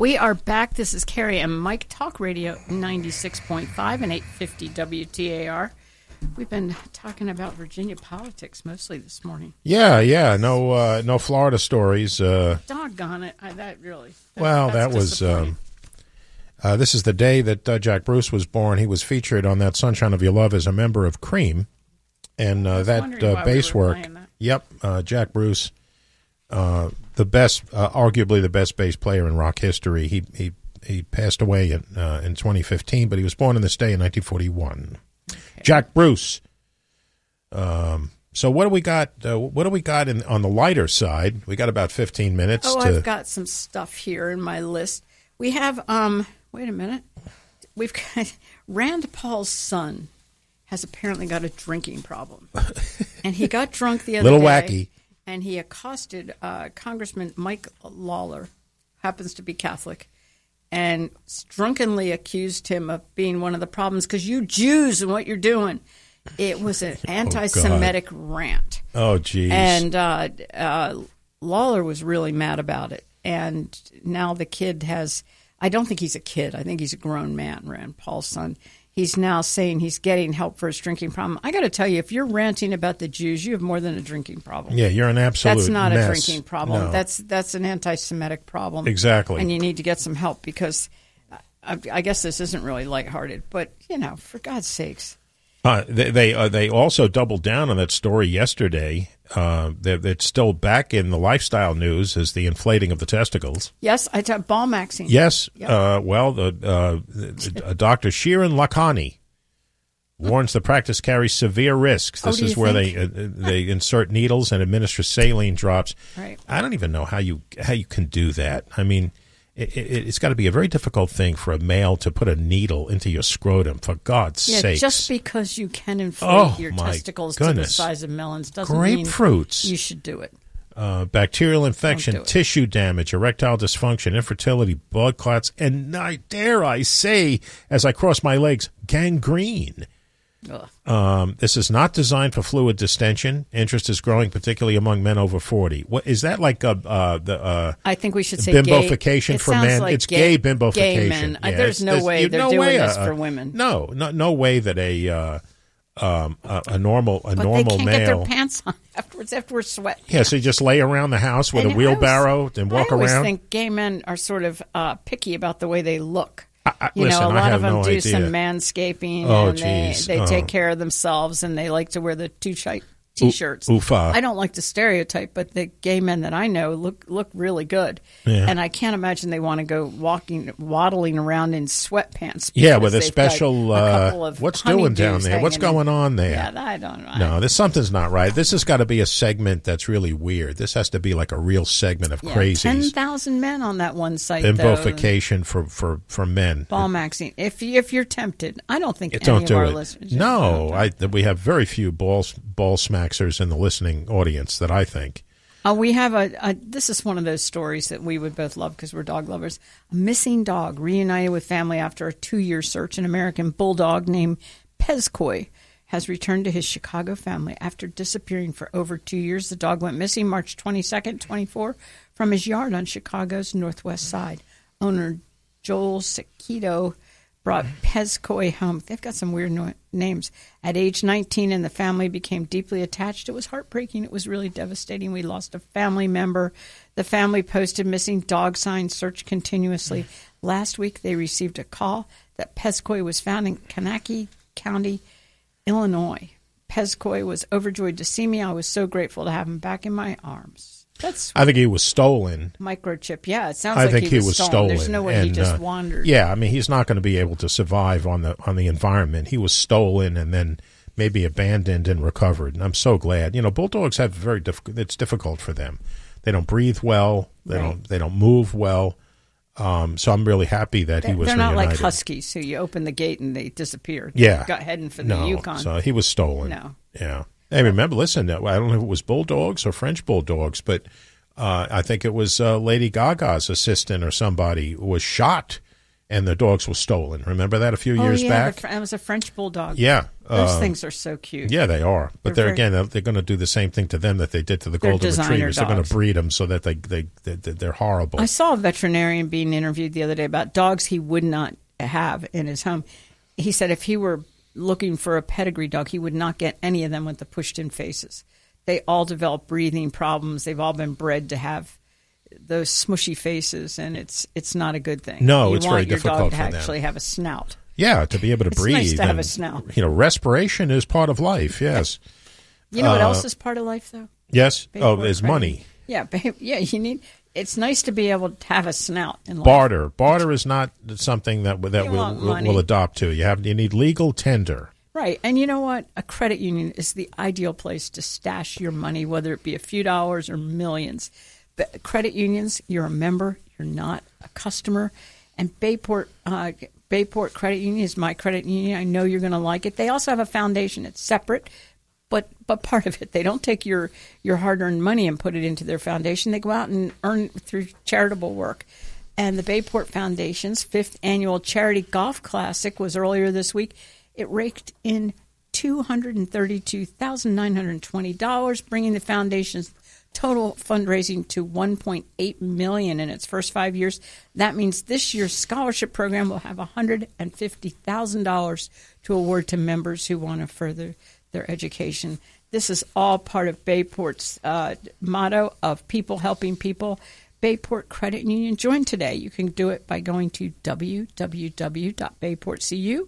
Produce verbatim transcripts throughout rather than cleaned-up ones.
We are back. This is Carrie and Mike, Talk Radio ninety-six point five and eight fifty W T A R. We've been talking about Virginia politics mostly this morning. Yeah, yeah. No uh, no Florida stories. Uh, Doggone it. I, that really. That, well, that was. Um, uh, this is the day that uh, Jack Bruce was born. He was featured on that Sunshine of Your Love as a member of Cream. And uh, that uh, bass we work. That. Yep. Uh, Jack Bruce. Uh, the best, uh, arguably the best bass player in rock history. He he he passed away in uh, in twenty fifteen, but he was born in this day in nineteen forty-one. Okay. Jack Bruce. Um, so what do we got? Uh, what do we got in, on the lighter side? We got about fifteen minutes. Oh, to... I've got some stuff here in my list. We have. Um, wait a minute. We've got Rand Paul's son has apparently got a drinking problem, and he got drunk the other Little day. Little wacky. And he accosted uh, Congressman Mike Lawler, happens to be Catholic, and drunkenly accused him of being one of the problems because you Jews and what you're doing. It was an anti-Semitic oh, rant. Oh, geez. And uh, uh, Lawler was really mad about it. And now the kid has – I don't think he's a kid. I think he's a grown man, Rand Paul's son. He's now saying he's getting help for his drinking problem. I got to tell you, if you're ranting about the Jews, you have more than a drinking problem. Yeah, you're an absolute That's not mess. a drinking problem. No. That's that's an anti-Semitic problem. Exactly. And you need to get some help because I, I guess this isn't really lighthearted. But, you know, for God's sakes. Uh, they they, uh, they also doubled down on that story yesterday. Uh, that's still back in the lifestyle news as the inflating of the testicles. Yes, I t- ball maxing. Yes. Yep. Uh, well, the, uh, the uh, Doctor Shirin Lakhani warns the practice carries severe risks. This oh, is where think? they uh, they insert needles and administer saline drops. Right. I don't even know how you how you can do that. I mean, it, it, it's got to be a very difficult thing for a male to put a needle into your scrotum, for God's yeah, sakes. Just because you can inflate oh, your my testicles goodness. to the size of melons doesn't Grapefruits. mean you should do it. Uh, bacterial infection, tissue damage, erectile dysfunction, infertility, blood clots, and I dare I say, as I cross my legs, gangrene. Um, this is not designed for fluid distension. Interest is growing, particularly among men over forty. What is that like? A, uh, the uh, I think we should say bimbofication gay. for it men. Like it's gay, gay bimbofication. Gay men. Yeah, there's no way they're no doing way this a, for women. No, no, no way that a uh, um, a, a normal a but normal they can't male get their pants on afterwards after we're sweating. Yeah, so you just lay around the house with and a wheelbarrow always, and walk I always around. I think gay men are sort of uh, picky about the way they look. I, I, you listen, know, a lot I have of them no do idea. some manscaping, oh, and they, geez. they oh. take care of themselves, and they like to wear the two tight T-shirts. Oofa. I don't like the stereotype, but the gay men that I know look look really good, yeah. and I can't imagine they want to go walking, waddling around in sweatpants. Yeah, with a special. A uh, what's doing down there? What's going in. on there? Yeah, I don't know. No, there's something's not right. This has got to be a segment that's really weird. This has to be like a real segment of yeah, crazies. Ten thousand men on that one site. Bimbofication for, for, for men. Ball maxing. If you, if you're tempted, I don't think it, any don't of do our it. listeners. No, I, we have very few ball ball smacksers in the listening audience that I think. Uh, we have a, a. This is one of those stories that we would both love because we're dog lovers. A missing dog reunited with family after a two-year search. An American bulldog named Pezcoy has returned to his Chicago family after disappearing for over two years. The dog went missing March twenty-second, twenty-four, from his yard on Chicago's northwest side. Owner Joel Sequito brought Pezcoy home. They've got some weird no- names. At age nineteen, and the family became deeply attached. It was heartbreaking. It was really devastating. We lost a family member. The family posted missing dog signs, searched continuously. Last week, they received a call that Pezcoy was found in Kankakee County, Illinois. Pezcoy was overjoyed to see me. I was so grateful to have him back in my arms. That's I think he was stolen. Microchip, yeah. It sounds I like think he was, he was stolen. stolen. There's no way and, he just uh, wandered. Yeah, I mean, he's not going to be able to survive on the on the environment. He was stolen and then maybe abandoned and recovered. And I'm so glad. You know, bulldogs have very difficult. It's difficult for them. They don't breathe well. They right. don't. They don't move well. Um, so I'm really happy that they're, he was. They're not reunited. like huskies, who you open the gate and they disappear. Yeah, got heading for the no, Yukon. So he was stolen. No. Yeah. Hey, remember? Listen, I don't know if it was bulldogs or French bulldogs, but. Uh, I think it was uh, Lady Gaga's assistant or somebody was shot and the dogs were stolen. Remember that a few oh, years yeah, back? The, it was a French bulldog. Yeah. Those uh, things are so cute. Yeah, they are. But they're, they're very, again, they're going to do the same thing to them that they did to the they're golden retrievers. Dogs. They're going to breed them so that they, they, they, they're horrible. I saw a veterinarian being interviewed the other day about dogs he would not have in his home. He said if he were looking for a pedigree dog, he would not get any of them with the pushed-in faces. They all develop breathing problems. They've all been bred to have those smushy faces, and it's it's not a good thing. No, you it's want very your difficult dog to for them. actually have a snout. Yeah, to be able to it's breathe. It's nice to and, have a snout. You know, respiration is part of life, yes. You know uh, what else is part of life, though? Yes? Bayport oh, there's credit. money. Yeah, yeah, you need... It's nice to be able to have a snout in life. Barter. Barter is not something that that You we'll, want we'll, money. we'll adopt to. You have you need legal tender. Right. And you know what? A credit union is the ideal place to stash your money, whether it be a few dollars or millions. But credit unions, you're a member, you're not a customer. And Bayport uh, Bayport Credit Union is my credit union. I know you're going to like it. They also have a foundation. It's separate, but but part of it, they don't take your, your hard-earned money and put it into their foundation. They go out and earn through charitable work. And the Bayport Foundation's fifth annual Charity Golf Classic was earlier this week. It raked in two hundred thirty-two thousand nine hundred twenty dollars, bringing the foundation's total fundraising to one point eight million dollars in its first five years. That means this year's scholarship program will have one hundred fifty thousand dollars to award to members who want to further their education. This is all part of Bayport's uh, motto of people helping people. Bayport Credit Union. Join today. You can do it by going to w w w dot bayport c u,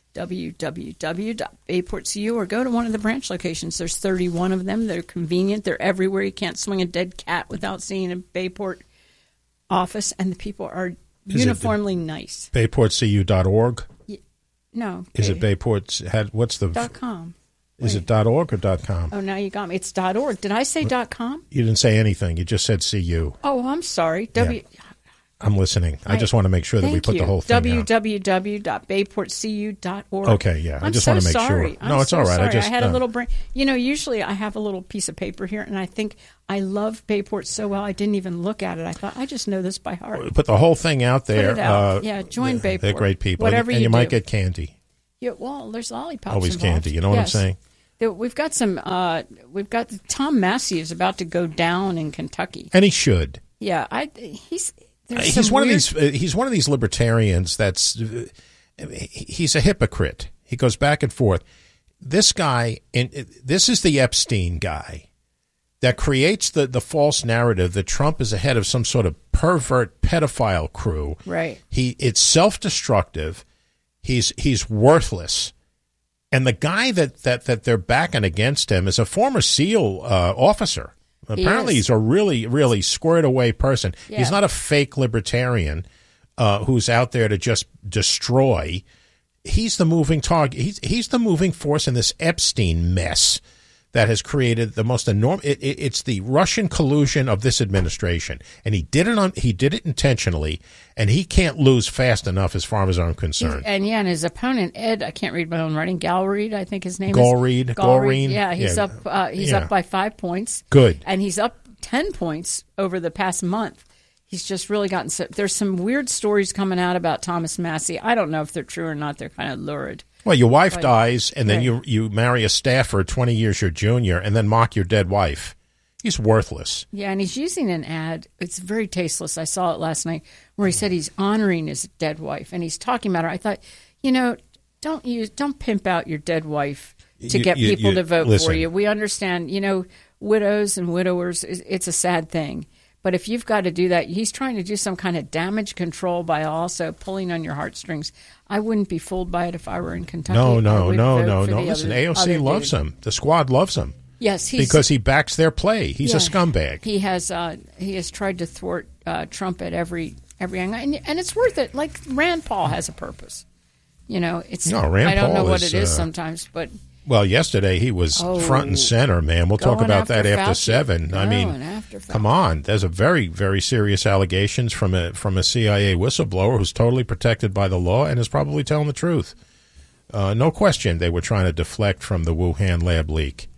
w w w dot bayport c u, or go to one of the branch locations. There's thirty-one of them. They're convenient. They're everywhere. You can't swing a dead cat without seeing a Bayport office, and the people are Is uniformly nice. bayport c u dot org? Yeah, no. Is it Bayport? Had, what's the... Dot .com. Is Wait. it dot .org or dot .com? Oh, now you got me. It's dot .org. Did I say dot .com? You didn't say anything. You just said C U. Oh, I'm sorry. W. Yeah. I'm listening. I just want to make sure that we put you. the whole thing w out. w w dot bayport c u dot org. Okay, yeah. I I'm just so want to make sorry. sure. I'm No, it's so all right. Sorry. I just I had uh, a little brain. You know, usually I have a little piece of paper here, and I think I love Bayport so well I didn't even look at it. I thought I just know this by heart. put the whole thing out there. Put it out. Uh, Yeah, join they're, Bayport. They're great people. Whatever and, and you you might do. get candy. Yeah, well, there's lollipops. Always involved. candy. You know what Yes. I'm saying? There- We've got some. Uh, we've got Tom Massey is about to go down in Kentucky. And he should. Yeah, I. He's. There's He's some one weird, of these. Uh, he's one of these libertarians. That's. Uh, he's a hypocrite. He goes back and forth. This guy, and uh, this is the Epstein guy that creates the the false narrative that Trump is ahead of some sort of pervert pedophile crew. Right. He. It's self-destructive. He's he's worthless. And the guy that, that, that they're backing against him is a former SEAL uh, officer. Apparently, He he's a really, really squared away person. Yeah. He's not a fake libertarian uh, who's out there to just destroy. He's the moving target. He's he's the moving force in this Epstein mess that has created the most enormous. It, it, it's the Russian collusion of this administration, and he did it on. He did it intentionally, and he can't lose fast enough as far as I'm concerned. And yeah, and his opponent Ed, I can't read my own writing. Galreed, I think his name Galreed, is. Galreed. Yeah, he's Yeah. up. Uh, he's Yeah. up by five points. Good. And he's up ten points over the past month. He's just really gotten. So, there's some weird stories coming out about Thomas Massey. I don't know if they're true or not. They're kind of lurid. Well, your wife Right. dies, and then Right. you you marry a staffer twenty years your junior, and then mock your dead wife. He's worthless. Yeah, and he's using an ad. It's very tasteless. I saw it last night where he said he's honoring his dead wife, and he's talking about her. I thought, you know, don't use, don't pimp out your dead wife to You- get you- people you- to vote listen. for you. We understand, you know, widows and widowers. It's a sad thing. But if you've got to do that, he's trying to do some kind of damage control by also pulling on your heartstrings. I wouldn't be fooled by it if I were in Kentucky. No, I no, would no, vote no, for no. the Listen, other- A O C other loves dude. him. The squad loves him. Yes, he's, because he backs their play. He's yeah, a scumbag. He has uh, he has tried to thwart uh, Trump at every every angle, and, and it's worth it. Like Rand Paul has a purpose. You know, it's No, Rand I don't Paul know what is, it is uh, sometimes, but Well, yesterday he was Oh. front and center, man. We'll talk Going about that after after Fauci. seven. I mean, Going after Fauci. come on. There's a very, very serious allegations from a from a C I A whistleblower who's totally protected by the law and is probably telling the truth. Uh, no question, they were trying to deflect from the Wuhan lab leak.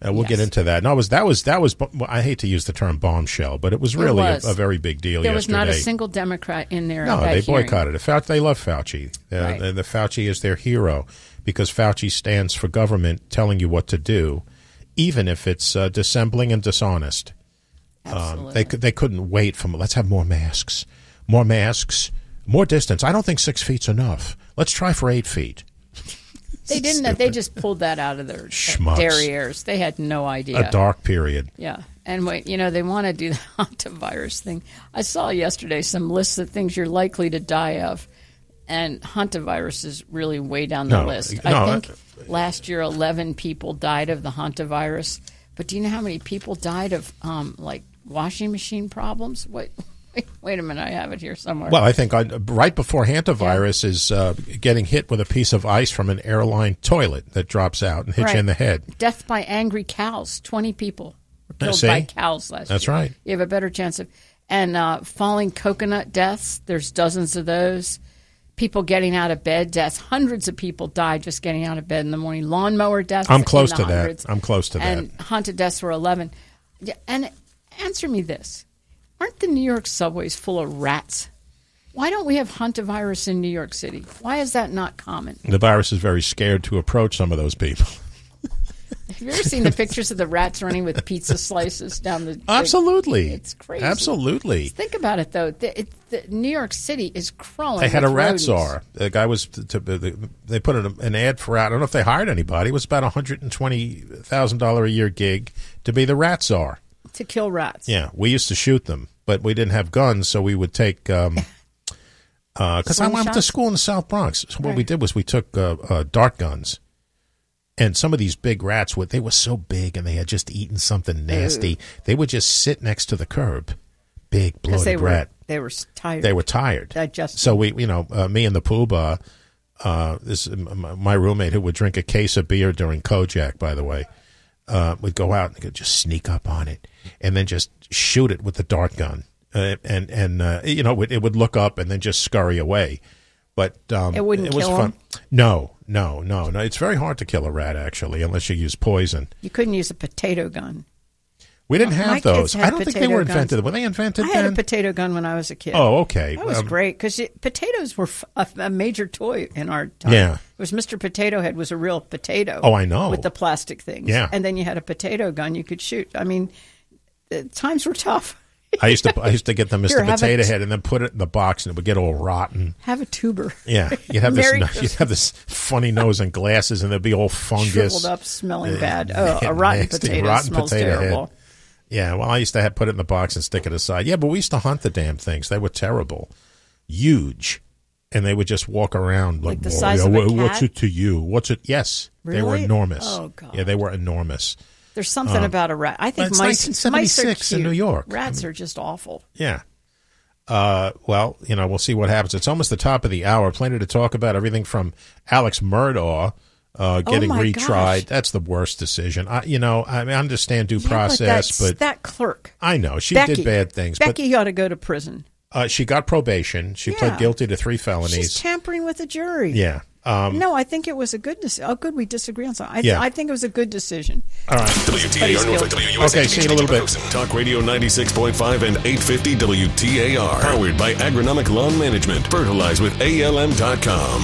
Uh, we'll yes. get into that. No, it was that was that was. I hate to use the term bombshell, but it was really it was. A, a very big deal. There yesterday. was not a single Democrat in there. No, at that they hearing. boycotted it. Fauci, they love Fauci. Uh, right. the, the Fauci is their hero because Fauci stands for government telling you what to do, even if it's uh, dissembling and dishonest. Absolutely. Um, they they couldn't wait for. Let's have more masks, more masks, more distance. I don't think six feet's enough. Let's try for eight feet. They didn't. Stupid. They just pulled that out of their Schmucks. derrieres. They had no idea. A dark period. Yeah, and wait, you know they want to do the hantavirus thing. I saw yesterday some lists of things you're likely to die of, and hantavirus is really way down the no, list. No, I think uh, last year eleven people died of the hantavirus. But do you know how many people died of um, like washing machine problems? Wait. Wait, wait a minute, I have it here somewhere. Well, I think I, right before hantavirus yeah. is uh, getting hit with a piece of ice from an airline toilet that drops out and hits right. you in the head. Death by angry cows. twenty people were killed See? by cows last That's year. right. You have a better chance of. And uh, falling coconut deaths, there's dozens of those. People getting out of bed deaths. Hundreds of people died just getting out of bed in the morning. Lawnmower deaths. I'm close in to the hundreds. that. I'm close to and that. And haunted deaths were eleven. Yeah, and answer me this. Aren't the New York subways full of rats? Why don't we have hantavirus in New York City? Why is that not common? The virus is very scared to approach some of those people. Have you ever seen the pictures of the rats running with pizza slices down the... Absolutely. The, it's crazy. Absolutely. Just think about it, though. The, it, the New York City is crawling They had with a rat rodents. czar. The guy was... To, to, they put an, an ad for... I don't know if they hired anybody. It was about a one hundred twenty thousand dollars a year gig to be the rat czar. To kill rats. Yeah. We used to shoot them, but we didn't have guns, so we would take... Um, Because uh, I went to school in the South Bronx. So what right. we did was we took uh, uh, dart guns. And some of these big rats, would they were so big and they had just eaten something nasty. Ew. They would just sit next to the curb. Big, bloated they were, rat. They were tired. They were tired. Digested. So we, you know, uh, me and the poobah, uh, this my roommate who would drink a case of beer during Kojak, by the way, uh, would go out and could just sneak up on it and then just shoot it with the dart gun. Uh, and, and uh, you know, it, it would look up and then just scurry away. But um, it wouldn't it was kill fun. Them? No, no, no, no. It's very hard to kill a rat, actually, unless you use poison. You couldn't use a potato gun. We didn't well, have those. I don't think they were invented. Guns. Were they invented I then? had a potato gun when I was a kid. Oh, okay. That was um, great because potatoes were a, a major toy in our time. Yeah. It was Mister Potato Head was a real potato. Oh, I know. With the plastic things. Yeah. And then you had a potato gun you could shoot. I mean, the times were tough. I used to I used to get the Mister Here, Potato t- Head and then put it in the box and it would get all rotten. Have a tuber. Yeah, you'd have this no, you'd have this funny nose and glasses and there'd be all fungus, shriveled up, smelling uh, bad. Oh, a rotten nasty, potato rotten smells potato terrible. Head. Yeah, well, I used to have put it in the box and stick it aside. Yeah, but we used to hunt the damn things. They were terrible, huge, and they would just walk around like, like the size oh, yeah, of a cat? What's it to you? What's it? Yes, really? They were enormous. Oh God, yeah, they were enormous. There's something um, about a rat. I think mice, mice are cute. In New York. Rats I mean, are just awful. Yeah. Uh, well, you know, we'll see what happens. It's almost the top of the hour. Plenty to talk about. Everything from Alex Murdaugh uh, getting oh retried. Gosh. That's the worst decision. I, you know, I, mean, I understand due yeah, process, but, but that clerk. I know she Becky, did bad things. Becky but, ought to go to prison. Uh, she got probation. She yeah. pled guilty to three felonies. She's tampering with a jury. Yeah. Um, no, I think it was a good decision. Oh, good, we disagree on something. I, yeah. I think it was a good decision. All right. W T A R Norfolk, W U S A. Okay, see you in a little bit. Talk Radio ninety-six point five and eight fifty W T A R. Powered by Agronomic Lawn Management. Fertilize with A L M dot com.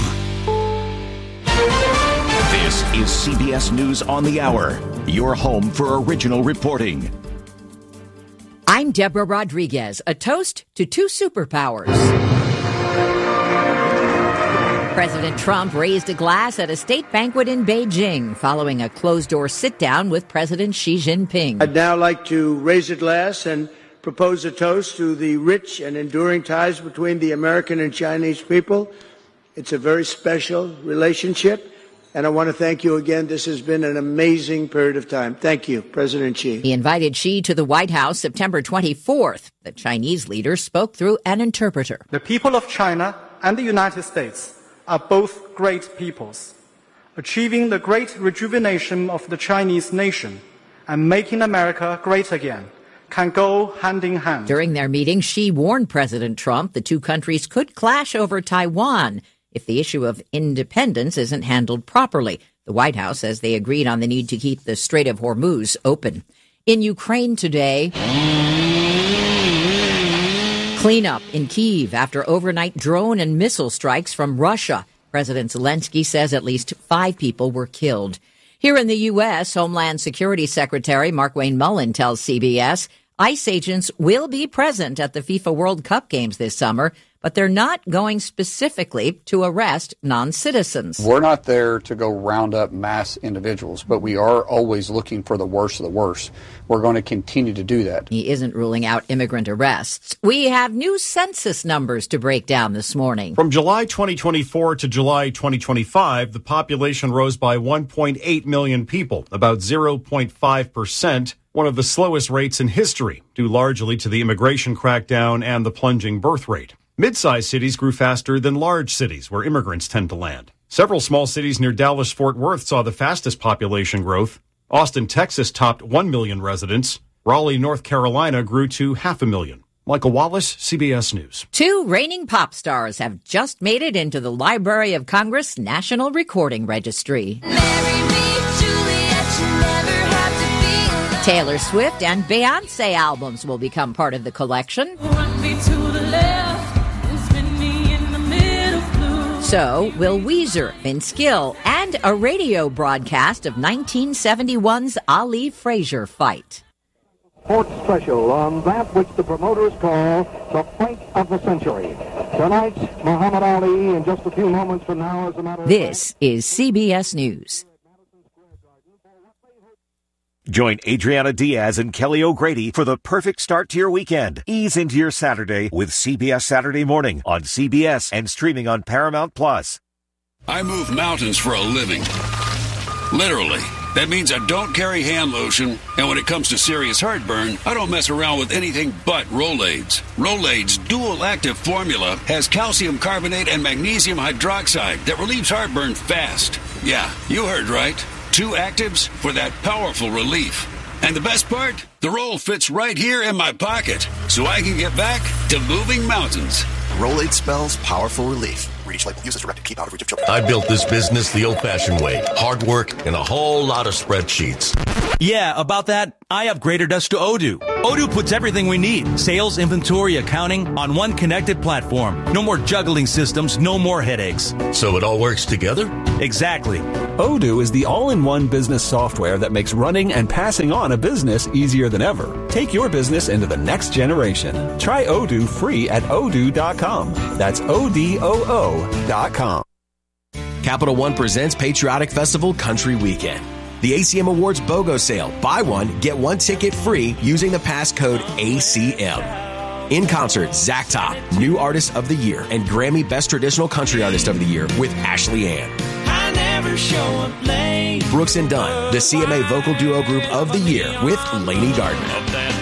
This is C B S News on the Hour, your home for original reporting. I'm Deborah Rodriguez. A toast to two superpowers. President Trump raised a glass at a state banquet in Beijing following a closed-door sit-down with President Xi Jinping. I'd now like to raise a glass and propose a toast to the rich and enduring ties between the American and Chinese people. It's a very special relationship, and I want to thank you again. This has been an amazing period of time. Thank you, President Xi. He invited Xi to the White House September twenty-fourth. The Chinese leader spoke through an interpreter. The people of China and the United States are both great peoples. Achieving the great rejuvenation of the Chinese nation and making America great again can go hand in hand. During their meeting, Xi warned President Trump the two countries could clash over Taiwan if the issue of independence isn't handled properly. The White House says they agreed on the need to keep the Strait of Hormuz open. In Ukraine today, cleanup in Kyiv after overnight drone and missile strikes from Russia. President Zelensky says at least five people were killed. Here in the U S, Homeland Security Secretary Markwayne Mullin tells C B S ICE agents will be present at the FIFA World Cup games this summer, but they're not going specifically to arrest non-citizens. We're not there to go round up mass individuals, but we are always looking for the worst of the worst. We're going to continue to do that. He isn't ruling out immigrant arrests. We have new census numbers to break down this morning. From July twenty twenty-four to July twenty twenty-five, the population rose by one point eight million people, about zero point five percent. One of the slowest rates in history, due largely to the immigration crackdown and the plunging birth rate. Mid-sized cities grew faster than large cities, where immigrants tend to land. Several small cities near Dallas-Fort Worth saw the fastest population growth. Austin, Texas topped one million residents. Raleigh, North Carolina grew to half a million. Michael Wallace, C B S News. Two reigning pop stars have just made it into the Library of Congress National Recording Registry. Marry me, Juliet, you never have to be alone. Taylor Swift and Beyonce albums will become part of the collection. Run me to the left and spin me in the middle blue. So will Weezer, Vince Gill, and a radio broadcast of nineteen seventy-one's Ali Frazier fight. Sports special on that which the promoters call the fight of the century. Tonight, Muhammad Ali, in just a few moments from now, as a matter of This is C B S News. Join Adriana Diaz and Kelly O'Grady for the perfect start to your weekend. Ease into your Saturday with C B S Saturday Morning on C B S and streaming on Paramount Plus. I move mountains for a living. Literally. That means I don't carry hand lotion, and when it comes to serious heartburn, I don't mess around with anything but Rolaids. Rolaids' dual-active formula has calcium carbonate and magnesium hydroxide that relieves heartburn fast. Yeah, you heard right. Two actives for that powerful relief. And the best part? The roll fits right here in my pocket, so I can get back to moving mountains. Rolaids spells powerful relief. Read each label. Use as directed. Keep out of reach of children. I built this business the old-fashioned way. Hard work and a whole lot of spreadsheets. Yeah, about that, I upgraded us to Odoo. Odoo puts everything we need. Sales, inventory, accounting on one connected platform. No more juggling systems, no more headaches. So it all works together? Exactly. Odoo is the all-in-one business software that makes running and passing on a business easier than ever. Take your business into the next generation. Try Odoo free at odoo dot com. That's O D O O dot com. Capital One presents Patriotic Festival Country Weekend. The A C M Awards BOGO sale. Buy one, get one ticket free using the passcode A C M. In concert, Zach Top, New Artist of the Year, and Grammy Best Traditional Country Artist of the Year with Ashley Ann. I never show up late. Brooks and Dunn, the C M A Vocal Duo Group of the Year with Lainey Gardner.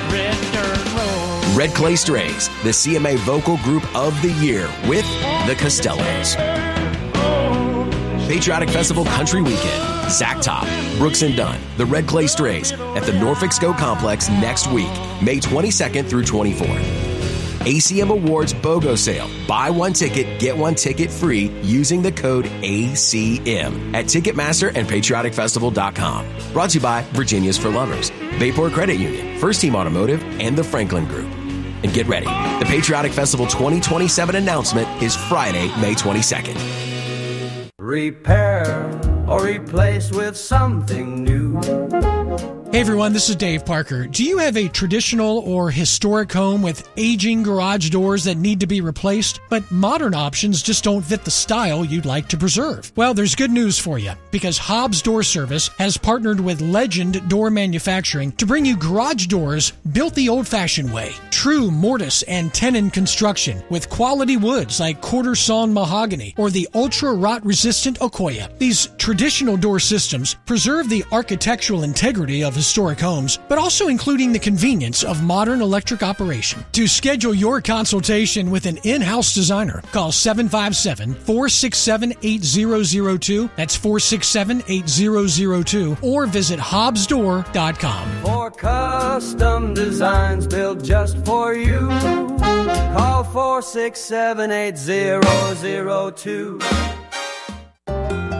Red Clay Strays, the C M A Vocal Group of the Year with the Costellos. Patriotic Festival Country Weekend. Zach Top, Brooks and Dunn, the Red Clay Strays at the Norfolk Scope Complex next week, May twenty-second through twenty-fourth. A C M Awards BOGO sale. Buy one ticket, get one ticket free using the code A C M at Ticketmaster and patriotic festival dot com. Brought to you by Virginia's for Lovers, Bayport Credit Union, First Team Automotive, and the Franklin Group. And get ready. The Patriotic Festival twenty twenty-seven announcement is Friday, May twenty-second. Repair or replace with something new. Hey everyone, this is Dave Parker. Do you have a traditional or historic home with aging garage doors that need to be replaced, but modern options just don't fit the style you'd like to preserve? Well, there's good news for you, because Hobbs Door Service has partnered with Legend Door Manufacturing to bring you garage doors built the old-fashioned way. True mortise and tenon construction with quality woods like quarter sawn mahogany or the ultra rot-resistant Okoya. These traditional door systems preserve the architectural integrity of historic homes, but also including the convenience of modern electric operation. To schedule your consultation with an in-house designer, call seven five seven, four six seven, eight zero zero two. That's four six seven, eight zero zero two. Or visit hobbs door dot com. For custom designs built just for you, call four six seven, eight zero zero two.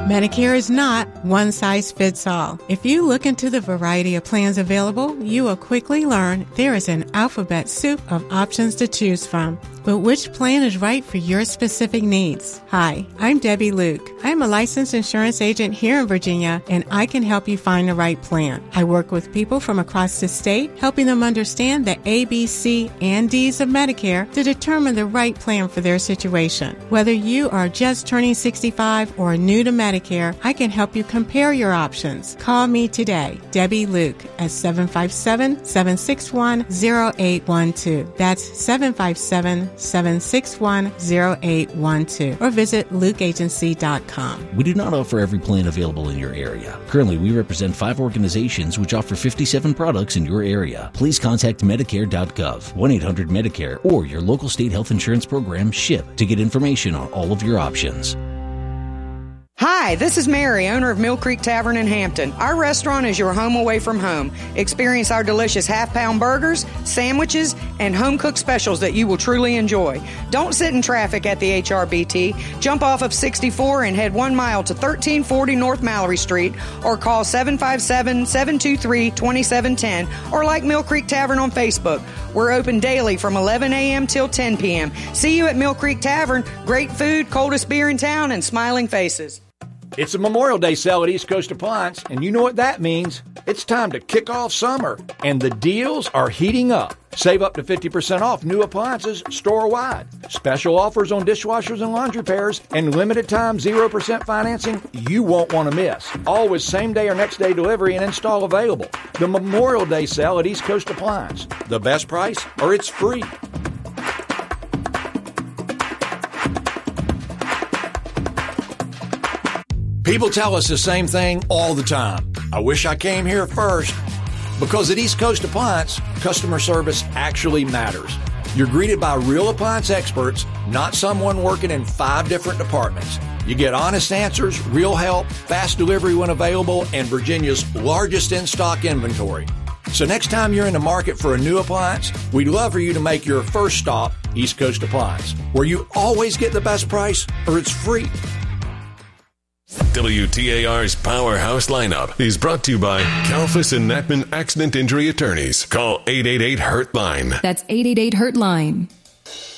Medicare is not one size fits all. If you look into the variety of plans available, you will quickly learn there is an alphabet soup of options to choose from. But which plan is right for your specific needs? Hi, I'm Debbie Luke. I'm a licensed insurance agent here in Virginia, and I can help you find the right plan. I work with people from across the state, helping them understand the A, B, C, and D's of Medicare to determine the right plan for their situation. Whether you are just turning sixty-five or new to Medicare, I can help you compare your options. Call me today, Debbie Luke, at seven five seven, seven six one, zero eight one two. That's seven five seven, seven six one, zero eight one two, or visit luke agency dot com. We do not offer every plan available in your area. Currently, we represent five organizations which offer fifty-seven products in your area. Please contact medicare dot gov, one eight hundred medicare, or your local state health insurance program, SHIP, to get information on all of your options. Hi, this is Mary, owner of Mill Creek Tavern in Hampton. Our restaurant is your home away from home. Experience our delicious half-pound burgers, sandwiches, and home-cooked specials that you will truly enjoy. Don't sit in traffic at the H R B T. Jump off of sixty-four and head one mile to thirteen forty North Mallory Street, or call seven five seven, seven two three, two seven one zero, or like Mill Creek Tavern on Facebook. We're open daily from eleven a.m. till ten p.m. See you at Mill Creek Tavern. Great food, coldest beer in town, and smiling faces. It's a Memorial Day sale at East Coast Appliance, and you know what that means. It's time to kick off summer, and the deals are heating up. Save up to fifty percent off new appliances store-wide. Special offers on dishwashers and laundry pairs, and limited time zero percent financing you won't want to miss. All with same-day or next-day delivery and install available. The Memorial Day sale at East Coast Appliance. The best price, or it's free. People tell us the same thing all the time. I wish I came here first. Because at East Coast Appliance, customer service actually matters. You're greeted by real appliance experts, not someone working in five different departments. You get honest answers, real help, fast delivery when available, and Virginia's largest in-stock inventory. So next time you're in the market for a new appliance, we'd love for you to make your first stop East Coast Appliance, where you always get the best price or it's free. W T A R's Powerhouse Lineup is brought to you by Kalfas and Natman Accident Injury Attorneys. Call eight eight eight, hurt line. That's eight eight eight, hurt line.